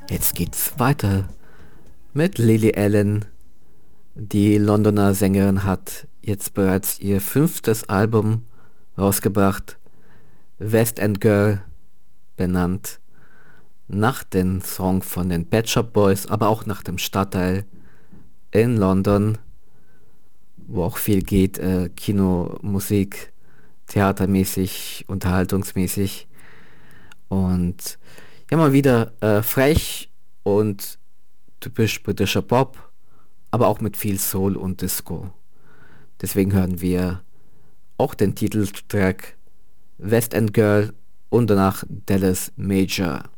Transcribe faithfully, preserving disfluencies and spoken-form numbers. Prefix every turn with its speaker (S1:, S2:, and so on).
S1: Jetzt geht's weiter mit Lily Allen. Die Londoner Sängerin hat jetzt bereits ihr fünftes Album rausgebracht, West End Girl, benannt nach dem Song von den Pet Shop Boys, aber auch nach dem Stadtteil in London, wo auch viel geht, äh, Kino, Musik, theatermäßig, unterhaltungsmäßig. Und ja, mal wieder äh, frech und typisch britischer Pop, aber auch mit viel Soul und Disco. Deswegen hören wir auch den Titeltrack West End Girl und danach Dallas Major.